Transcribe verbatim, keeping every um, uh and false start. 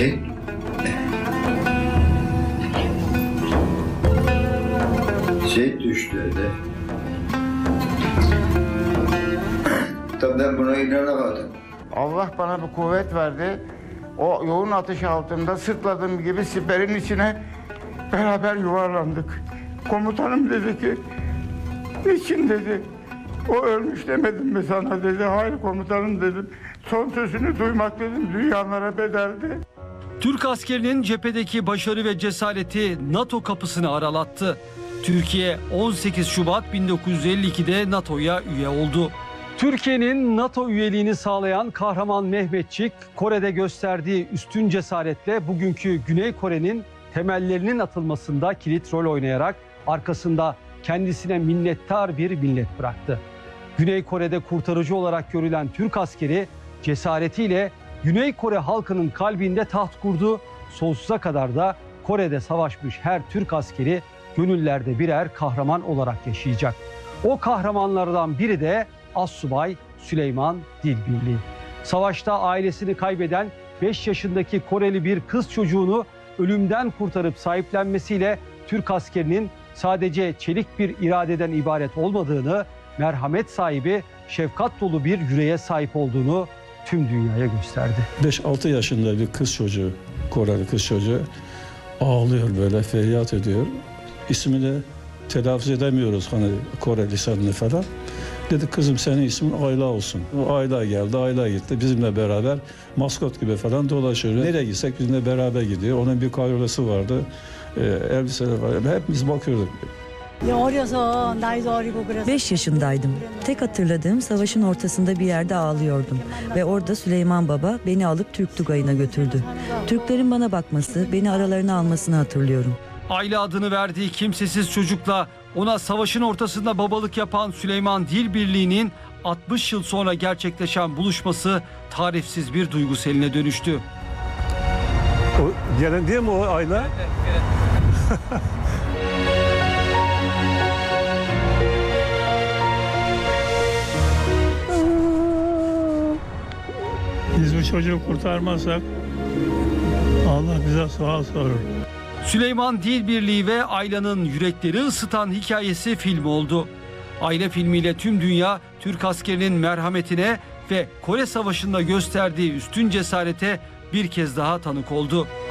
Şey, şey düştü öyle. Tabii ben buna inanamadım. Allah bana bir kuvvet verdi. O yoğun atış altında sırtladığım gibi siperin içine beraber yuvarlandık. Komutanım dedi ki, niçin dedi. O ölmüş demedim mi sana dedi. Hayır komutanım dedim. Son sözünü duymak dedim dünyalara bedeldi. Türk askerinin cephedeki başarı ve cesareti NATO kapısını aralattı. Türkiye on sekiz Şubat bin dokuz yüz elli iki'de NATO'ya üye oldu. Türkiye'nin NATO üyeliğini sağlayan kahraman Mehmetçik, Kore'de gösterdiği üstün cesaretle bugünkü Güney Kore'nin temellerinin atılmasında kilit rol oynayarak arkasında kendisine minnettar bir millet bıraktı. Güney Kore'de kurtarıcı olarak görülen Türk askeri cesaretiyle Güney Kore halkının kalbinde taht kurdu. Sonsuza kadar da Kore'de savaşmış her Türk askeri gönüllerde birer kahraman olarak yaşayacak. O kahramanlardan biri de Assubay Süleyman Dilbirli. Savaşta ailesini kaybeden beş yaşındaki Koreli bir kız çocuğunu ölümden kurtarıp sahiplenmesiyle Türk askerinin sadece çelik bir iradeden ibaret olmadığını, merhamet sahibi, şefkat dolu bir yüreğe sahip olduğunu tüm dünyaya gösterdi. beş altı yaşında bir kız çocuğu, Koreli kız çocuğu ağlıyor böyle, feryat ediyor. İsmini telaffuz edemiyoruz hani Kore lisanını falan. Dedi kızım senin ismin Ayla olsun. O Ayla geldi, Ayla gitti. Bizimle beraber maskot gibi falan dolaşıyor. Nereye gitsek bizimle beraber gidiyor. Onun bir kayrolası vardı. Ee, elbiseleri var. Hepimiz bakıyorduk. beş yaşındaydım. Tek hatırladığım savaşın ortasında bir yerde ağlıyordum. Ve orada Süleyman Baba beni alıp Türk Tugayı'na götürdü. Türklerin bana bakması, beni aralarına almasını hatırlıyorum. Ayla adını verdiği kimsesiz çocukla ona savaşın ortasında babalık yapan Süleyman Dilbirli'nin altmış yıl sonra gerçekleşen buluşması tarifsiz bir duygu seline dönüştü. O gelen değil mi o Ayla? Biz bu çocuğu kurtarmazsak Allah bize sual sorur. Süleyman Dilbirli ve Ayla'nın yürekleri ısıtan hikayesi film oldu. Ayla filmiyle tüm dünya Türk askerinin merhametine ve Kore Savaşı'nda gösterdiği üstün cesarete bir kez daha tanık oldu.